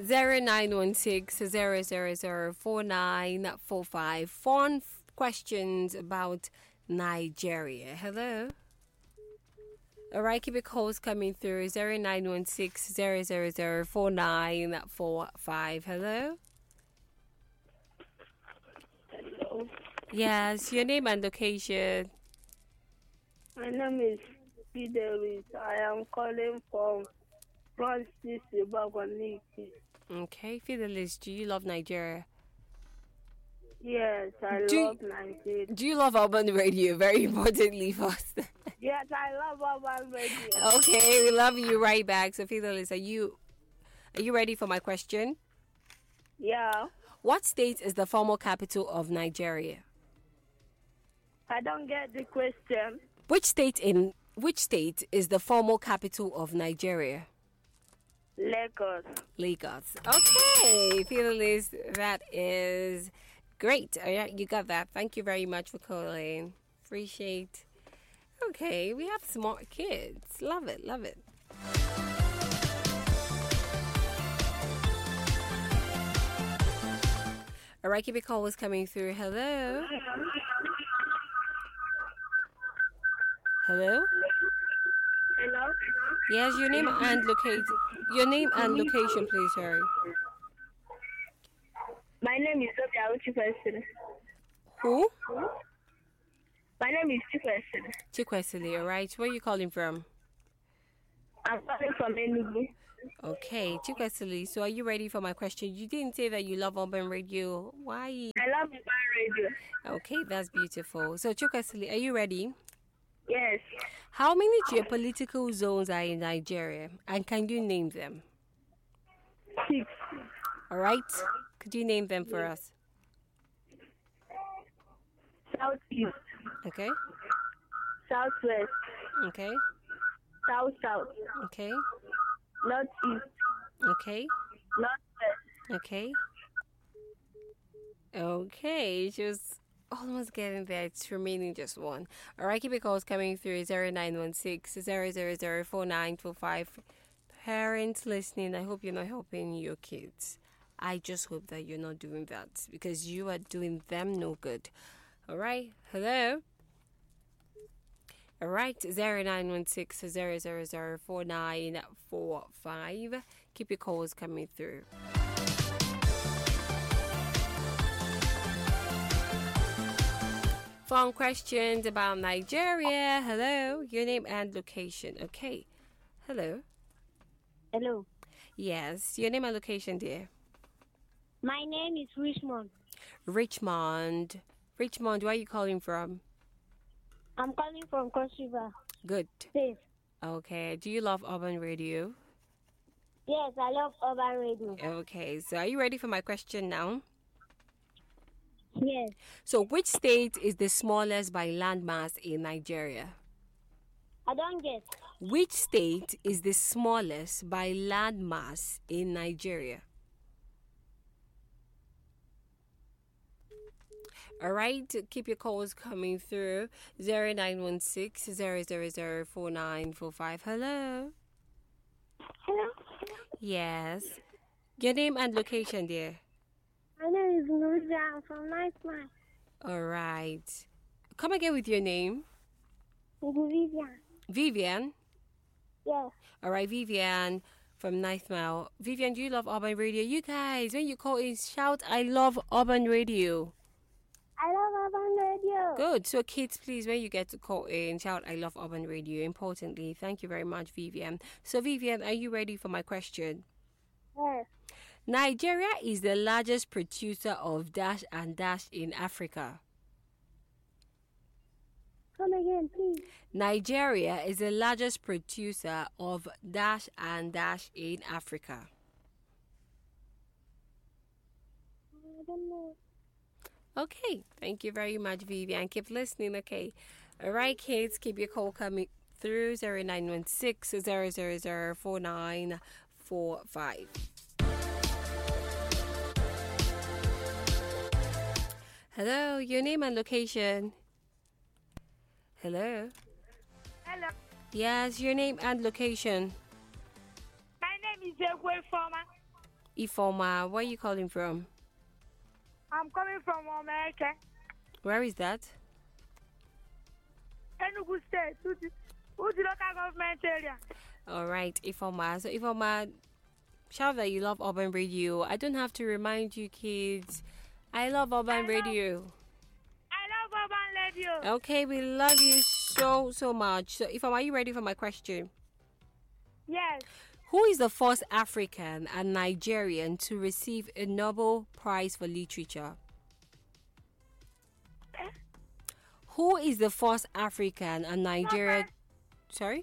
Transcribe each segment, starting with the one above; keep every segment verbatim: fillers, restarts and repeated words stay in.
zero nine one six zero zero zero four nine four five. Fun f- questions about Nigeria. Hello. All right, keep your calls coming through. zero nine one six zero zero zero four nine four five. Hello. Hello. Yes, your name and location. My name is Fidelis. I am calling from Francis Ibabaniki. Okay, Fidelis, do you love Nigeria? Yes, I Do love Nigeria. Do you love Urban Radio? Very importantly first. Yes, I love Urban Radio. Okay, we love you right back. So Fidelis, are you are you ready for my question? Yeah, What state is the former capital of Nigeria? I don't get the question. Which state in which state is the former capital of Nigeria? Lagos. Lagos. Okay, Fidelis, that is great. All right, you got that. Thank you very much for calling. Appreciate. Okay, we have smart kids. Love it, love it. All right, keep your call was coming through. Hello. Hello. Hello? Yes, your name and location. Your name and location, please. Sorry. My name is Obia Uchikwesili. Who? My name is Chikwesili. Chikwesili. All right. Where are you calling from? I'm calling from Enugu. Okay, Chikwesili. So, are you ready for my question? You didn't say that you love Urban Radio. Why? I love Urban Radio. Okay, that's beautiful. So, Chikwesili, are you ready? Yes. How many geopolitical zones are in Nigeria, and can you name them? Six. All right. Could you name them for us? Southeast. Okay. Southwest. Okay. South South. Okay. Northeast. Okay. Northwest. Okay. Okay. Just almost getting there. It's remaining just one. All right. Keep your calls coming through. Zero nine one six zero zero zero four nine two five. Parents listening, I hope you're not helping your kids. I just hope that you're not doing that because you are doing them no good. All right. Hello. All right. Zero nine one six zero zero zero four nine four five. Keep your calls coming through. Phone questions about Nigeria. Hello. Your name and location. Okay. Hello. Hello. Yes. Your name and location, dear. My name is Richmond. Richmond. Richmond, where are you calling from? I'm calling from Cross River. Good. Safe. Okay. Do you love Urban Radio? Yes, I love Urban Radio. Okay. So are you ready for my question now? Yes. So which state is the smallest by landmass in Nigeria? I don't get. Which state is the smallest by landmass in Nigeria? All right, keep your calls coming through. zero nine one six zero zero zero four nine four five. Hello. Hello. Yes. Your name and location, dear. My name is Louisa. I'm from Nice Man. All right. Come again with your name. Vivian. Vivian. Yes. All right, Vivian from Ninth Mile. Vivian, do you love Urban Radio? You guys, when you call in, shout, I love Urban Radio. I love Urban Radio. Good. So, kids, please, when you get to call in, shout, I love Urban Radio. Importantly, thank you very much, Vivian. So, Vivian, are you ready for my question? Yes. Nigeria is the largest producer of dash and dash in Africa. Come again, please. Nigeria is the largest producer of dash and dash in Africa. I don't know. Okay, thank you very much, Vivian. Keep listening, okay? All right, kids, keep your call coming through zero nine one six zero zero zero four nine four five. Hello, your name and location. Hello. Hello. Yes, your name and location. My name is Egwe Former. Ifoma, where are you calling from? I'm coming from America. Where is that? Enugu State. Who's the, who's the local government area? All right, Ifoma. So, Ifoma, shout that you love Urban Radio. I don't have to remind you, kids. I love Urban I love- Radio. I love Urban Radio. Okay, we love you so, so much. So, Ifoma, are you ready for my question? Yes. Who is the first African and Nigerian to receive a Nobel Prize for Literature? Eh? Who is the first African and Nigerian... Prophet. Sorry?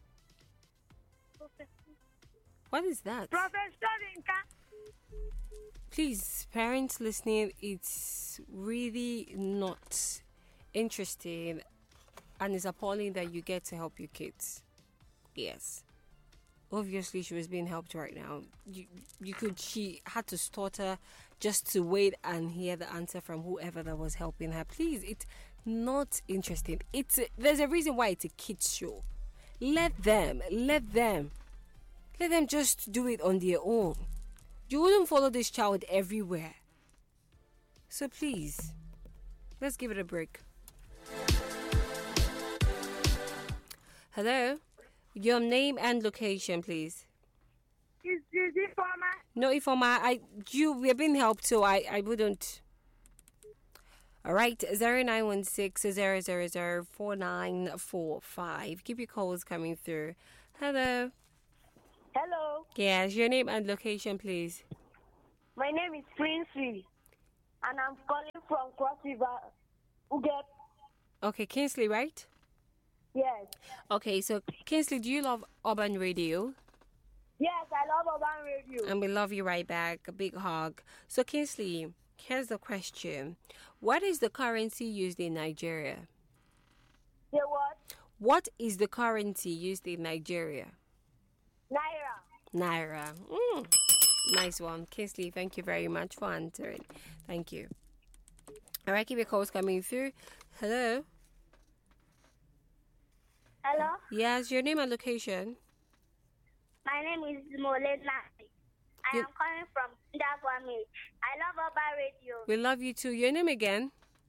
What is that? Professor Inka. Please, parents listening, it's really not interesting and it's appalling that you get to help your kids. Yes. Obviously, she was being helped right now. You, you could. She had to stutter just to wait and hear the answer from whoever that was helping her. Please, it's not interesting. It's a, there's a reason why it's a kids show. Let them, let them, let them just do it on their own. You wouldn't follow this child everywhere. So please, let's give it a break. Hello? Your name and location, please. Is is it for my? No, Ifoma, I you we're being helped, so I I wouldn't. All right, zero nine one six zero zero zero four nine four five. Keep your calls coming through. Hello. Hello. Yes, your name and location, please. My name is Princey, and I'm calling from Cross River. Uget. Okay, Kingsley, right? Yes. Okay, so Kingsley, do you love Urban Radio? Yes, I love Urban Radio. And we love you right back. A big hug. So Kingsley, here's the question: what is the currency used in Nigeria? The what? What is the currency used in Nigeria? Naira. Naira. Mm, nice one. Kingsley, thank you very much for answering. Thank you. All right, keep your calls coming through. Hello? Hello. Yes, your name and location. My name is Mole Nai. I You- am calling from Ndagwami. I love Urban Radio. We love you too. Your name again?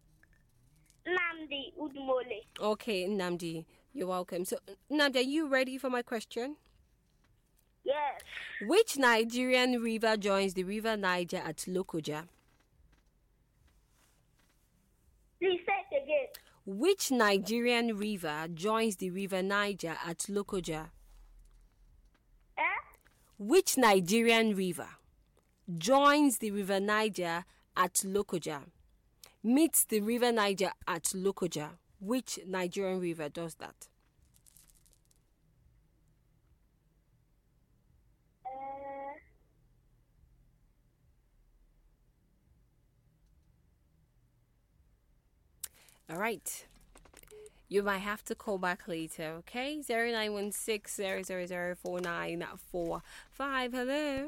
Namdi Udmole. Okay, Namdi. You're welcome. So, Namdi, are you ready for my question? Yes. Which Nigerian river joins the river Niger at Lokoja? Please say it again. Which Nigerian river joins the river Niger at Lokoja? Eh? Which Nigerian river joins the river Niger at Lokoja? Meets the river Niger at Lokoja. Which Nigerian river does that? Uh, All right. You might have to call back later, okay? zero nine one six zero zero zero four nine four five. Hello?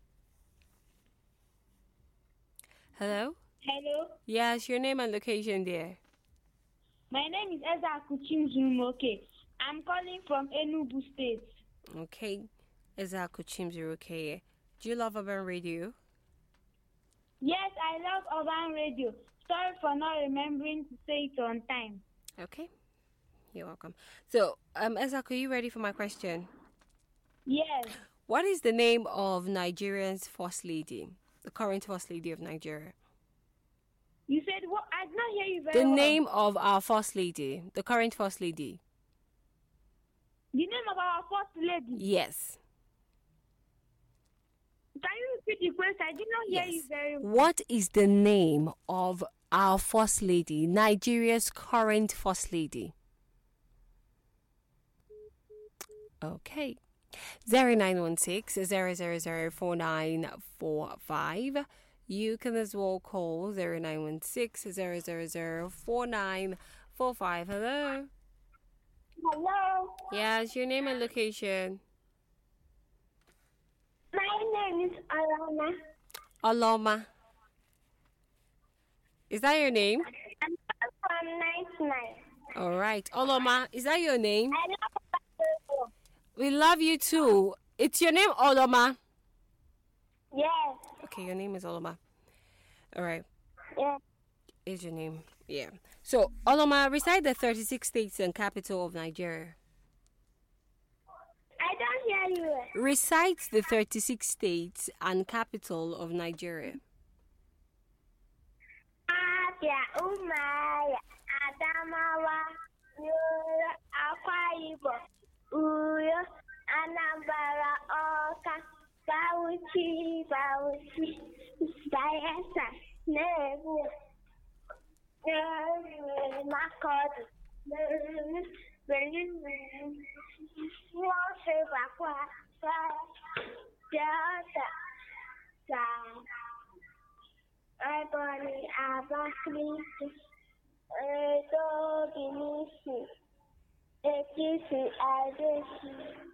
Hello? hello. Yes, your name and location there. My name is Eza Kuchim Zumoke. I'm calling from Enugu State. Okay. Ezako Chimziruke. Do you love Urban Radio? Yes, I love Urban Radio. Sorry for not remembering to say it on time. Okay. You're welcome. So, um, Ezako, are you ready for my question? Yes. What is the name of Nigeria's first lady? The current first lady of Nigeria. You said what? I did not hear you very The well. name of our first lady. The current first lady. The name of our first lady. Yes. Can you repeat the question? I did not hear Yes. you very well. What is the name of our first lady? Nigeria's current first lady. Okay. zero nine one six zero zero zero four nine four five. You can as well call zero nine one six zero zero zero four nine four five. Hello? Hello. Yes, your name and location. My name is Alana. Aloma. Is that your name? I'm from ninety-nine. All right. Oloma, is that your name? I love We love you too. It's your name, Oloma. Yes. Okay, your name is Oloma. All right. Yes. Is your name? Yeah. So, Oloma, recite the thirty-six states and capital of Nigeria. I don't hear you. Recite the thirty-six states and capital of Nigeria. Abia, Umaya, Adamawa, Yola, Akwa Ibom, Uyo, Anambra, Awka, Bauchi, Bauchi, Bayelsa, Nebu, Makurdi, Benin, Nwanshe, Bakwa, Delta, South. Ebony, Abakaliki, Edo, Benisi, Ekiti, Adeshi.